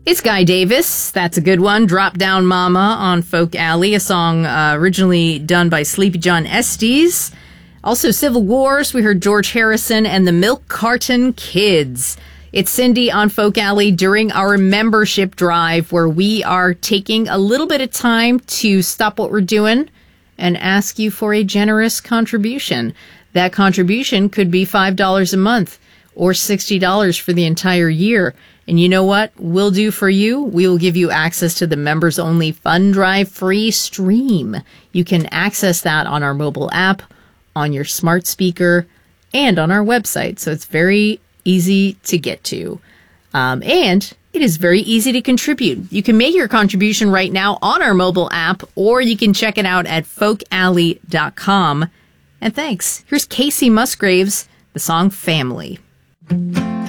It's Guy Davis. That's a good one. Drop Down Mama on Folk Alley, a song originally done by Sleepy John Estes. Also Civil Wars, we heard George Harrison and the Milk Carton Kids. It's Cindy on Folk Alley during our membership drive, where we are taking a little bit of time to stop what we're doing and ask you for a generous contribution. That contribution could be $5 a month or $60 for the entire year. And you know what we'll do for you? We will give you access to the members-only Fun Drive free stream. You can access that on our mobile app, on your smart speaker, and on our website. So it's very easy to get to. And it is very easy to contribute. You can make your contribution right now on our mobile app, or you can check it out at folkalley.com. And thanks. Here's Casey Musgraves, the song Family.